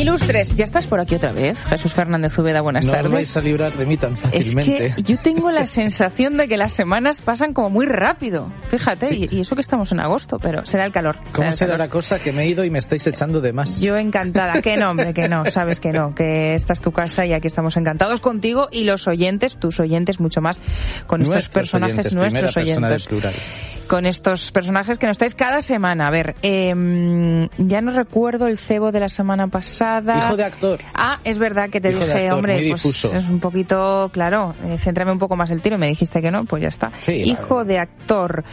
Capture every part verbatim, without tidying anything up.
Ilustres, ya estás por aquí otra vez, Jesús Fernández Úbeda, buenas no tardes. No vais a librar de mí tan fácilmente. Es que yo tengo la sensación de que las semanas pasan como muy rápido, fíjate, sí. y, y eso que estamos en agosto, pero será el calor. ¿Cómo será, el será calor. la cosa que me he ido y me estáis echando de más? Yo encantada, que no, hombre, que no, sabes que no, que esta es tu casa y aquí estamos encantados contigo y los oyentes, tus oyentes mucho más, con nuestros estos personajes, oyentes, nuestros oyentes. Con estos personajes que nos traes cada semana. A ver, eh, ya no recuerdo el cebo de la semana pasada. Hijo de actor. Ah, es verdad que te Hijo dije, actor, hombre, muy pues difuso. es un poquito, claro, eh, céntrame un poco más el tiro. Me dijiste que no, pues ya está. Sí, Hijo vale. de actor.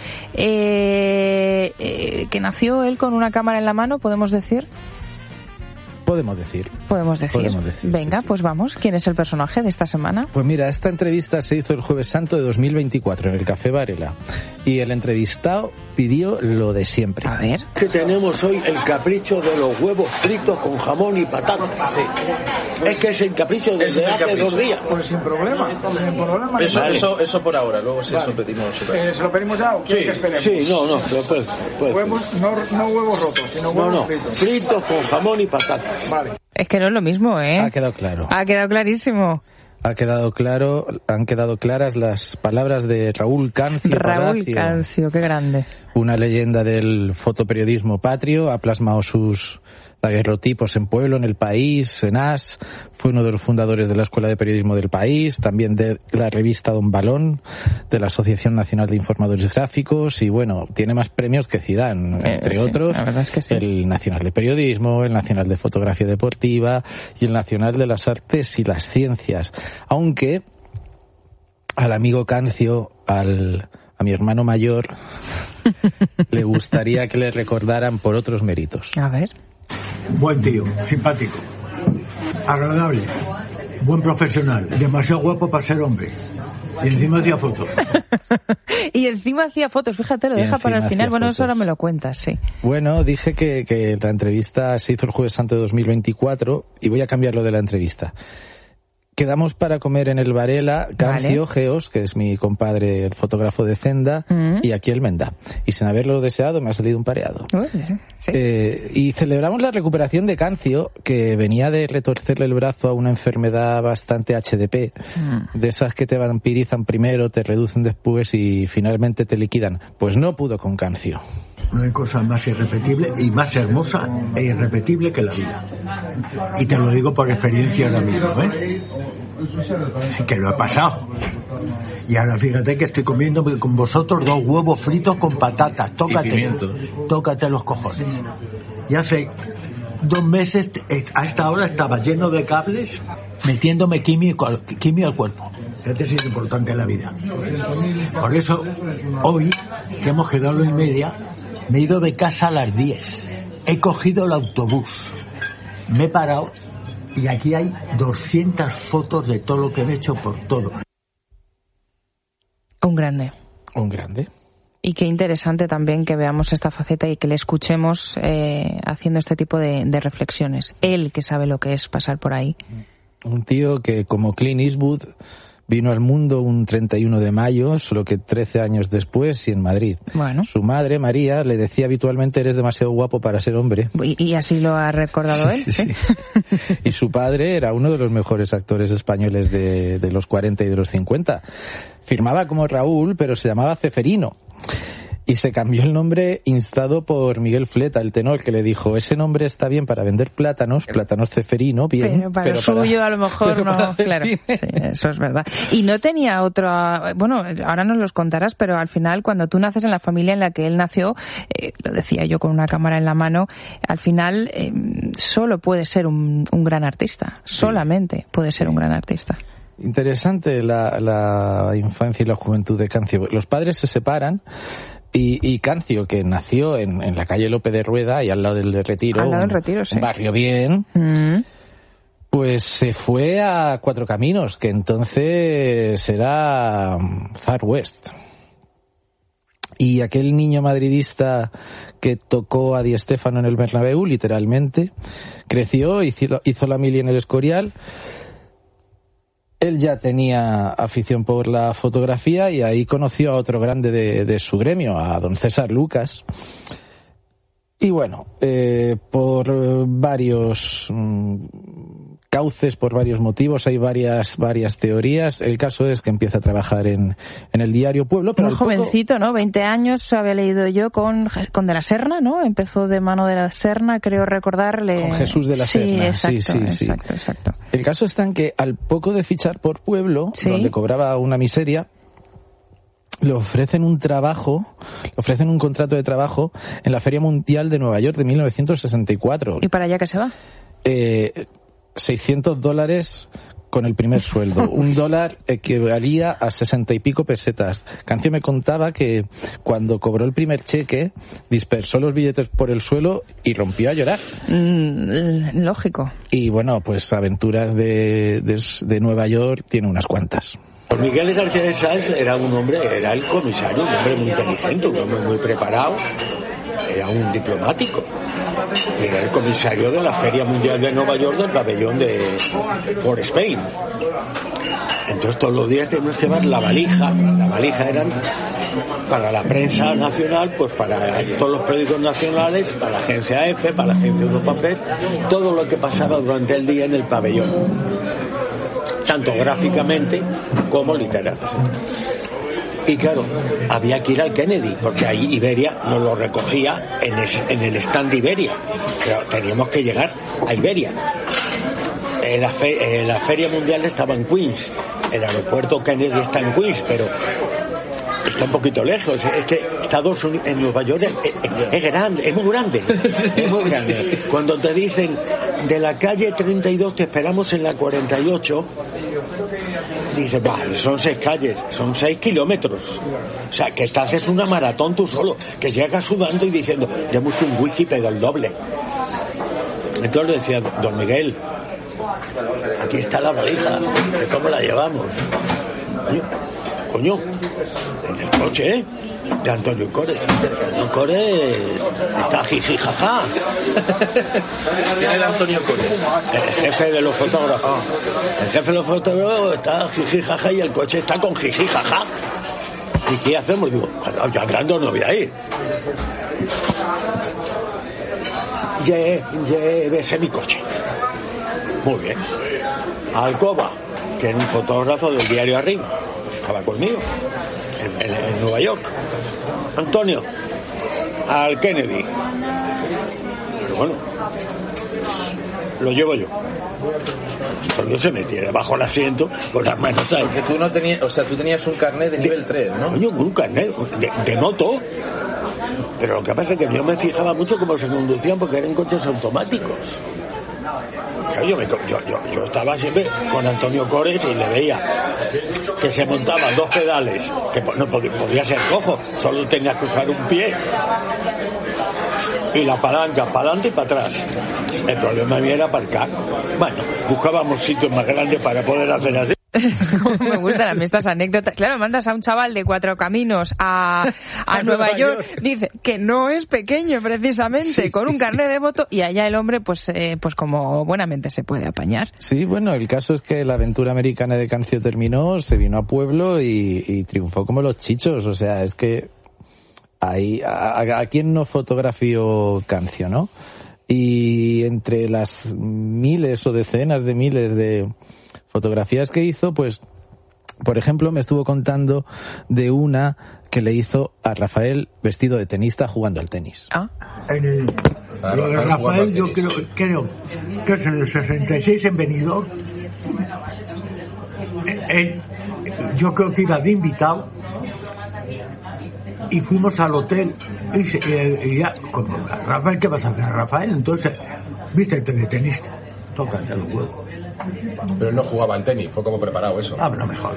Eh, eh, que nació él con una cámara en la mano, podemos decir. Podemos decir. Podemos decir. Podemos decir Venga, sí, sí. pues vamos. ¿Quién es el personaje de esta semana? Pues mira, esta entrevista se hizo el Jueves Santo de dos mil veinticuatro en el Café Varela. Y el entrevistado pidió lo de siempre. A ver. Que tenemos hoy el capricho de los huevos fritos con jamón y patatas. Sí. Es que es el capricho desde hace capricho. dos días. Pues sin problema. Sin problema. Eso, vale. eso, eso por ahora. Luego si vale. eso pedimos. Eh, ¿Se lo pedimos ya o quiere sí. que esperemos? Sí, no, no. Pero puede, puede. Huevos, no, no huevos rotos, sino huevos no, no. fritos. Fritos con jamón y patatas. Vale. Es que no es lo mismo, ¿eh? Ha quedado claro. Ha quedado clarísimo. Ha quedado claro, han quedado claras las palabras de Raúl Cancio. Raúl Palacio, Cancio, qué grande. Una leyenda del fotoperiodismo patrio, ha plasmado sus daguerrotipos en Pueblo, en El País, en As, fue uno de los fundadores de la Escuela de Periodismo del País, también de la revista Don Balón, de la Asociación Nacional de Informadores Gráficos, y bueno, tiene más premios que Zidane, Eh, entre sí, otros, la verdad es que sí. el Nacional de Periodismo, el Nacional de Fotografía Deportiva y el Nacional de las Artes y las Ciencias, aunque al amigo Cancio, al a mi hermano mayor, le gustaría que le recordaran por otros méritos. A ver. Buen tío, simpático, agradable, buen profesional, demasiado guapo para ser hombre. Y encima hacía fotos. Y encima hacía fotos, fíjate, lo Y deja para el encima final. hacía Bueno, fotos. eso ahora me lo cuentas, sí. Bueno, dije que, que la entrevista se hizo el Jueves Santo de dos mil veinticuatro y voy a cambiar lo de la entrevista. Quedamos para comer en el Varela, Cancio, Vale. Geos, que es mi compadre, el fotógrafo de Zenda, Mm. y aquí el Menda. Y sin haberlo deseado me ha salido un pareado. Uy, sí. Eh, y celebramos la recuperación de Cancio, que venía de retorcerle el brazo a una enfermedad bastante H D P, Mm. de esas que te vampirizan primero, te reducen después y finalmente te liquidan. Pues no pudo con Cancio. No hay cosa más irrepetible y más hermosa e irrepetible que la vida. Y te lo digo por experiencia ahora mismo, ¿eh? Que lo he pasado. Y ahora fíjate que estoy comiendo con vosotros dos huevos fritos con patatas. Tócate. Y pimiento. Tócate los cojones. Y hace dos meses a esta hora estaba lleno de cables metiéndome quimio, quimio al cuerpo. Fíjate si es importante en la vida. Por eso, hoy, que hemos quedado a las y media, me he ido de casa a las diez. He cogido el autobús. Me he parado y aquí hay doscientas fotos de todo lo que he hecho por todo. Un grande. Un grande. Y qué interesante también que veamos esta faceta y que le escuchemos eh, haciendo este tipo de, de reflexiones. Él que sabe lo que es pasar por ahí. Un tío que, como Clint Eastwood, vino al mundo un treinta y uno de mayo, solo que trece años después, y en Madrid. Bueno. Su madre, María, le decía habitualmente: eres demasiado guapo para ser hombre. Y, y así lo ha recordado él. Sí, sí. Y su padre era uno de los mejores actores españoles de, de los cuarenta y de los cincuenta. Firmaba como Raúl, pero se llamaba Ceferino. Y se cambió el nombre instado por Miguel Fleta, el tenor, que le dijo: ese nombre está bien para vender plátanos, plátanos Ceferino, bien. Pero para pero el suyo para, a lo mejor no, claro, sí, eso es verdad. Y no tenía otra, bueno, ahora nos los contarás, pero al final cuando tú naces en la familia en la que él nació, eh, lo decía yo con una cámara en la mano, al final eh, solo puede ser un, un gran artista, sí. solamente puede ser sí. un gran artista. Interesante la, la infancia y la juventud de Cancio. Los padres se separan. Y, y Cancio, que nació en, en la calle Lope de Rueda, y al lado del Retiro, al lado del un, Retiro, sí. un barrio bien, mm. pues se fue a Cuatro Caminos, que entonces era Far West. Y aquel niño madridista que tocó a Di Stéfano en el Bernabéu, literalmente, creció, hizo, hizo la mili en el Escorial. Él ya tenía afición por la fotografía y ahí conoció a otro grande de, de su gremio, a don César Lucas. Y bueno, eh, por varios mmm, cauces, por varios motivos, hay varias varias teorías. El caso es que empieza a trabajar en, en el diario Pueblo. Pero muy jovencito, poco... ¿no? veinte años había leído yo con, con De la Serna, ¿no? Empezó de mano de la Serna, creo recordarle. Con Jesús de la sí, Serna, exacto, sí, sí, sí. Exacto, exacto. El caso está en que al poco de fichar por Pueblo, ¿sí? donde cobraba una miseria, le ofrecen un trabajo, le ofrecen un contrato de trabajo en la Feria Mundial de Nueva York de mil novecientos sesenta y cuatro. ¿Y para allá qué se va? Eh, seiscientos dólares con el primer sueldo. Un dólar equivalía a sesenta y pico pesetas. Cancio me contaba que cuando cobró el primer cheque, dispersó los billetes por el suelo y rompió a llorar. Mm, lógico. Y bueno, pues aventuras de, de, de Nueva York tiene unas cuantas. Miguel García de Sales era un hombre, era el comisario, un hombre muy inteligente, un hombre muy preparado, era un diplomático. Era el comisario de la Feria Mundial de Nueva York del pabellón de For Spain. Entonces todos los días teníamos que llevar la valija. La valija eran para la prensa nacional, pues para todos los periódicos nacionales, para la agencia E F E, para la agencia Europa Press, todo lo que pasaba durante el día en el pabellón, tanto gráficamente como literalmente. Y claro, había que ir al Kennedy, porque ahí Iberia nos lo recogía en el, en el stand de Iberia. Pero teníamos que llegar a Iberia. Eh, la, fe, eh, la Feria Mundial estaba en Queens. El aeropuerto Kennedy está en Queens, pero está un poquito lejos. Es que Estados Unidos, en Nueva York es, es, es grande, es muy grande. Es muy grande. Cuando te dicen de la calle treinta y dos te esperamos en la cuarenta y ocho, dices, bah, son seis calles, son seis kilómetros. O sea, que estás es una maratón tú solo, que llegas sudando y diciendo, ya busco un whisky, pero el doble. Entonces le decía, don Miguel, aquí está la valija, ¿cómo la llevamos? Coño, coño, en el coche, ¿eh? De Antonio Core. Antonio Core está jiji jaja. ¿Quién era Antonio Core? El jefe de los fotógrafos. El jefe de los fotógrafos está jiji jaja y el coche está con jiji jaja. ¿Y qué hacemos? Digo, ya andando no voy a ir. Llévese mi coche. Muy bien. Alcoba, que era un fotógrafo del diario Arriba, estaba conmigo en, en, en Nueva York. Antonio, al Kennedy. Pero bueno, lo llevo yo. Antonio se metía debajo del asiento con las manos ahí. Porque tú no tenías, o sea, tú tenías un carnet de nivel tres, ¿no? Coño, un carnet de, de moto. Pero lo que pasa es que yo me fijaba mucho cómo se conducían, porque eran coches automáticos. Yo, me, yo, yo, yo estaba siempre con Antonio Cores y le veía que se montaban dos pedales, que no podía, podía ser cojo, solo tenías que usar un pie, y la palanca para adelante y para atrás. El problema mío era aparcar. Bueno, buscábamos sitios más grandes para poder hacer así. Me gustan a mí estas anécdotas. Claro, mandas a un chaval de Cuatro Caminos a, a, a Nueva, Nueva York, York, dice que no es pequeño precisamente, sí, con sí, un carnet sí. de moto, y allá el hombre pues eh, pues como buenamente se puede apañar. Sí, bueno, el caso es que la aventura americana de Cancio terminó, se vino a Pueblo y, y triunfó como los chichos. O sea, es que ahí, a, a, a quién no fotografió Cancio, ¿no? Y entre las miles o decenas de miles de fotografías que hizo, pues, por ejemplo, me estuvo contando de una que le hizo a Rafael vestido de tenista jugando al tenis. Ah. En el, lo de Rafael, yo creo, creo que es en el sesenta y seis en Benidorm. Él, yo creo que iba de invitado y fuimos al hotel y, se, y ya, como, Rafael, ¿qué vas a hacer, Rafael? Entonces, vístete de tenista, tócate los huevos. Pero él no jugaba al tenis, fue como preparado eso. Ah, pero mejor.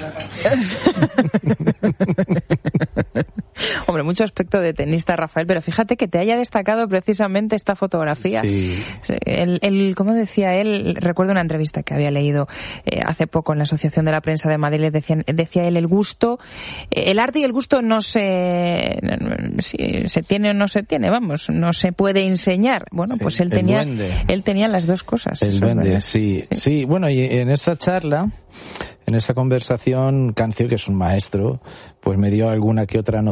Hombre, mucho aspecto de tenista, Rafael, pero fíjate que te haya destacado precisamente esta fotografía. Sí. El, el, como decía él, recuerdo una entrevista que había leído eh, hace poco en la Asociación de la Prensa de Madrid, decía, decía él, el gusto, el arte y el gusto no se, si se tiene o no se tiene, vamos, no se puede enseñar. Bueno, sí, pues él tenía, duende. él tenía las dos cosas. El duende, sí, sí, sí. Bueno, y en esa charla, en esa conversación, Cancio, que es un maestro, pues me dio alguna que otra noción